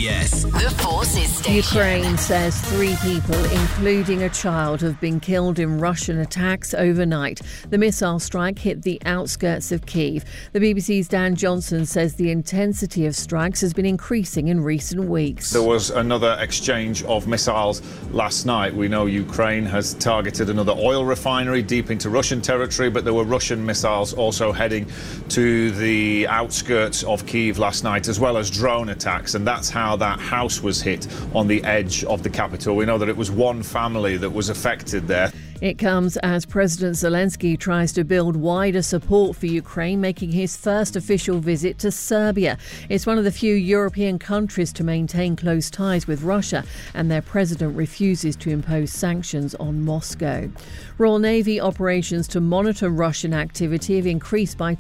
BFBS. The Forces Station. Ukraine says 3 people, including a child, have been killed in Russian attacks overnight. The missile strike hit the outskirts of Kyiv. The BBC's Dan Johnson says the intensity of strikes has been increasing in recent weeks. There was another exchange of missiles last night. We know Ukraine has targeted another oil refinery deep into Russian territory, but there were Russian missiles also heading to the outskirts of Kyiv last night, as well as drone attacks, and that's how that house was hit on the edge of the capital. We know that it was one family that was affected there. It comes as President Zelensky tries to build wider support for Ukraine, making his first official visit to Serbia. It's one of the few European countries to maintain close ties with Russia, and their president refuses to impose sanctions on Moscow. Royal Navy operations to monitor Russian activity have increased by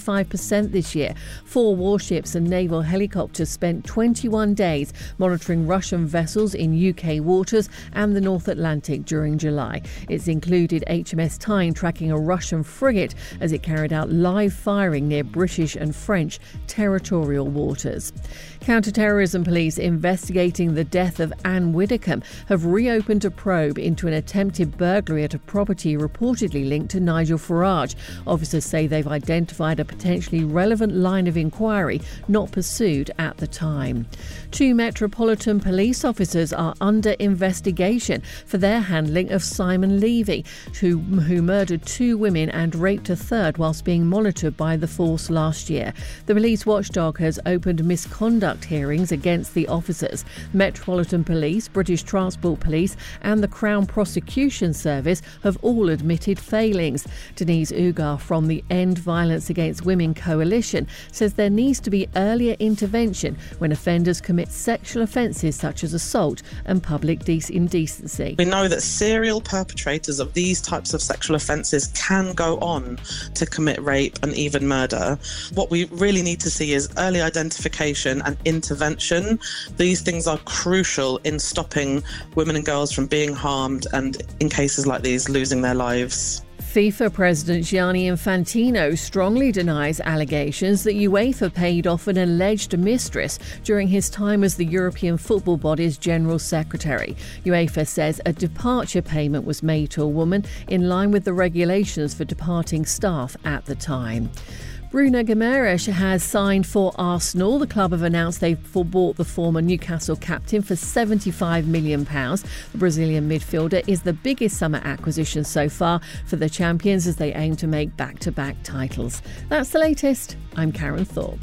25% this year. 4 warships and naval helicopters spent 21 days monitoring Russian vessels in UK waters and the North Atlantic during July. It's included HMS Tyne tracking a Russian frigate as it carried out live firing near British and French territorial waters. Counter-terrorism police investigating the death of Anne Widdecombe have reopened a probe into an attempted burglary at a property reportedly linked to Nigel Farage. Officers say they've identified a potentially relevant line of inquiry not pursued at the time. 2 Metropolitan Police officers are under investigation for their handling of Simon Levy, who murdered 2 women and raped a third whilst being monitored by the force last year. The police watchdog has opened misconduct hearings against the officers. Metropolitan Police, British Transport Police and the Crown Prosecution Service have all admitted failings. Denise Ugar from the End Violence Against Women Coalition says there needs to be earlier intervention when offenders commit sexual offences such as assault and public indecency. We know that serial perpetrators of these types of sexual offences can go on to commit rape and even murder. What we really need to see is early identification and intervention. These things are crucial in stopping women and girls from being harmed and, in cases like these, losing their lives. FIFA President Gianni Infantino strongly denies allegations that UEFA paid off an alleged mistress during his time as the European football body's General Secretary. UEFA says a departure payment was made to a woman in line with the regulations for departing staff at the time. Bruno Guimaraes has signed for Arsenal. The club have announced they've bought the former Newcastle captain for £75 million. The Brazilian midfielder is the biggest summer acquisition so far for the champions as they aim to make back-to-back titles. That's the latest. I'm Karen Thorpe.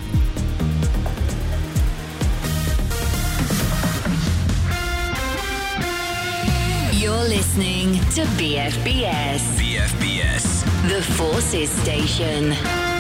You're listening to BFBS. BFBS. The Forces Station.